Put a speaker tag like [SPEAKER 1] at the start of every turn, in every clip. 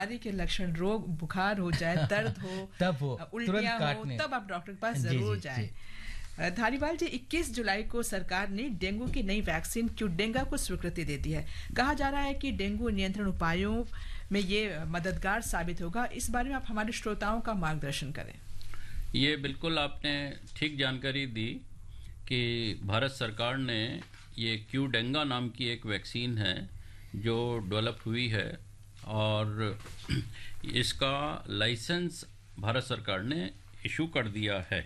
[SPEAKER 1] बीमारी के लक्षण, रोग बुखार हो जाए, दर्द हो,
[SPEAKER 2] तब हो तुरंत
[SPEAKER 1] उल्टियाँ हो,
[SPEAKER 2] काटने।
[SPEAKER 1] तब आप डॉक्टर के पास
[SPEAKER 2] जी
[SPEAKER 1] ज़रूर
[SPEAKER 2] जी
[SPEAKER 1] जाएँ।
[SPEAKER 2] जी।
[SPEAKER 1] धारीवाल जी, 21 जुलाई को सरकार ने डेंगू की नई वैक्सीन क्यूडेंगा को स्वीकृति दे दी है। कहा जा रहा है कि डेंगू नियंत्रण उपायों में ये मददगार साबित होगा। इस बारे में आप हमारे श्रोताओं का मार्गदर्शन करें।
[SPEAKER 3] ये बिल्कुल आपने ठीक जानकारी दी कि भारत सरकार ने ये क्यूडेंगा नाम की एक वैक्सीन है जो डेवलप हुई है, और इसका लाइसेंस भारत सरकार ने इशू कर दिया है।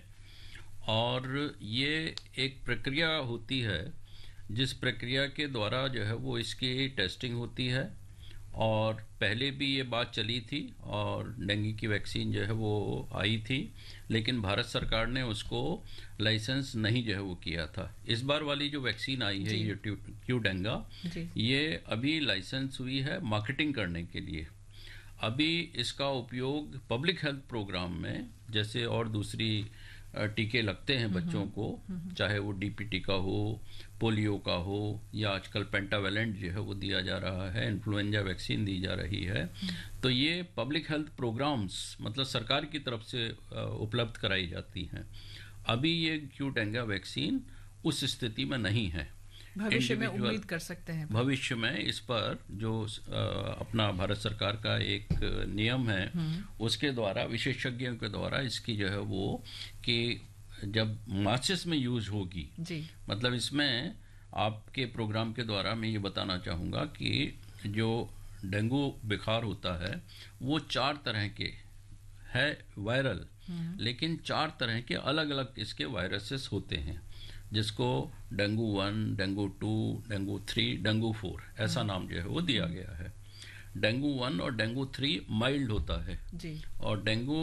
[SPEAKER 3] और ये एक प्रक्रिया होती है जिस प्रक्रिया के द्वारा जो है वो इसकी टेस्टिंग होती है। और पहले भी ये बात चली थी और डेंगू की वैक्सीन जो है वो आई थी, लेकिन भारत सरकार ने उसको लाइसेंस नहीं जो है वो किया था। इस बार वाली जो वैक्सीन आई है ये क्यूडेंगा, ये अभी लाइसेंस हुई है मार्केटिंग करने के लिए। अभी इसका उपयोग पब्लिक हेल्थ प्रोग्राम में, जैसे और दूसरी टीके लगते हैं बच्चों को, चाहे वो डीपीटी का हो, पोलियो का हो, या आजकल पेंटावेलेंट जो है वो दिया जा रहा है, इन्फ्लुएंजा वैक्सीन दी जा रही है। तो ये पब्लिक हेल्थ प्रोग्राम्स मतलब सरकार की तरफ से उपलब्ध कराई जाती हैं। अभी ये क्यूडेंगा वैक्सीन उस स्थिति में नहीं है।
[SPEAKER 1] भविष्य में उम्मीद कर सकते हैं।
[SPEAKER 3] भविष्य में इस पर जो अपना भारत सरकार का एक नियम है उसके द्वारा, विशेषज्ञों के द्वारा इसकी जो है वो कि जब मासिस में यूज होगी जी। मतलब इसमें आपके प्रोग्राम के द्वारा मैं ये बताना चाहूँगा कि जो डेंगू बुखार होता है वो 4 तरह के है वायरल, लेकिन 4 तरह के अलग अलग इसके वायरसेस होते हैं, जिसको डेंगू 1, डेंगू 2, डेंगू 3, डेंगू 4 ऐसा नाम जो है वो दिया गया है। डेंगू 1 और डेंगू 3 माइल्ड होता है जी। और डेंगू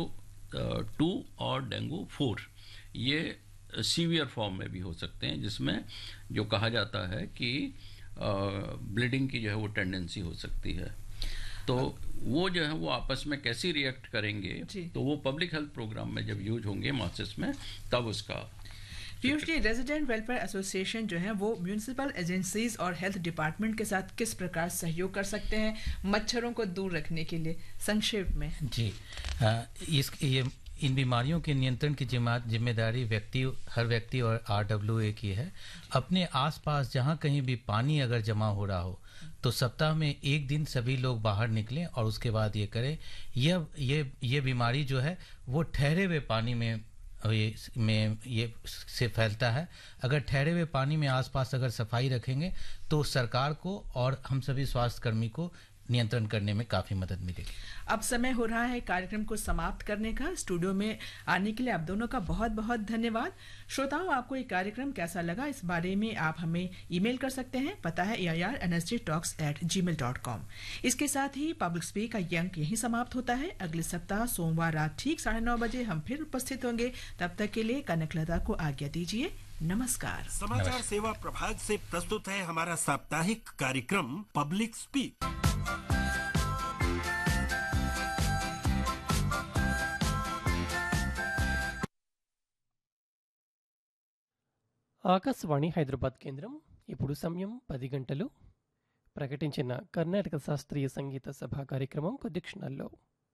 [SPEAKER 3] 2 और डेंगू 4 ये सीवियर फॉर्म में भी हो सकते हैं, जिसमें जो कहा जाता है कि ब्लीडिंग की जो है वो टेंडेंसी हो सकती है। तो वो जो है वो आपस में कैसे रिएक्ट करेंगे, तो वो पब्लिक हेल्थ प्रोग्राम में जब यूज होंगे मासिस में, तब उसका।
[SPEAKER 1] Piyush ji, resident welfare association जो है वो म्यूनिसिपल एजेंसीज और हेल्थ डिपार्टमेंट के साथ किस प्रकार सहयोग कर सकते हैं मच्छरों को दूर रखने के लिए, संक्षेप में?
[SPEAKER 2] जी, ये इन बीमारियों के नियंत्रण की जिम्मेदारी हर व्यक्ति और RWA की है। अपने आसपास जहाँ कहीं भी पानी अगर जमा हो रहा हो तो सप्ताह में 1 दिन सभी लोग बाहर निकलें और उसके बाद ये करें। ये बीमारी जो है वो ठहरे हुए पानी में ये से फैलता है। अगर ठहरे हुए पानी में आसपास अगर सफाई रखेंगे तो सरकार को और हम सभी स्वास्थ्यकर्मी को नियंत्रण करने में काफी मदद मिलेगी।
[SPEAKER 1] अब समय हो रहा है कार्यक्रम को समाप्त करने का। स्टूडियो में आने के लिए आप दोनों का बहुत बहुत धन्यवाद। श्रोताओं, आपको ये कार्यक्रम कैसा लगा इस बारे में आप हमें ईमेल कर सकते हैं। पता है airnsgtalks@gmail.com। इसके साथ ही पब्लिक स्पीक का ये अंक यहीं समाप्त होता है। अगले सप्ताह सोमवार रात ठीक 9:30 बजे हम फिर उपस्थित होंगे। तब तक के लिए कनकलता को आज्ञा दीजिए। नमस्कार।
[SPEAKER 4] समाचार सेवा प्रभाग से प्रस्तुत है हमारा साप्ताहिक कार्यक्रम पब्लिक स्पीक।
[SPEAKER 5] ఆకాశవాణి హైదరాబాద్ కేంద్రం. ఇప్పుడు సమయం 10 గంటలు. ప్రకటించిన కర్ణాటక శాస్త్రీయ సంగీత సభ కార్యక్రమం కొద్ది క్షణాల్లో.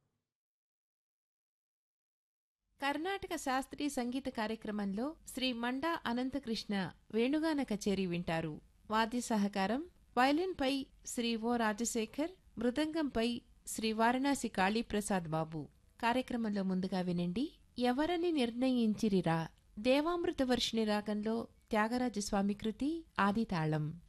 [SPEAKER 6] కర్ణాటక శాస్త్రీయ సంగీత కార్యక్రమంలో శ్రీ మండా అనంతకృష్ణ వేణుగాన కచేరీ వింటారు. వాద్య సహకారం వయలిన్పై శ్రీ ఓ రాజశేఖర్, మృదంగంపై శ్రీ వారణాసి కాళీప్రసాద్ బాబు. కార్యక్రమంలో ముందుగా వినండి ఎవరని నిర్ణయించిరిరా, దేవామృత వర్షిణి రాగంలో త్యాగరాజస్వామి కృతి ఆదితాళం.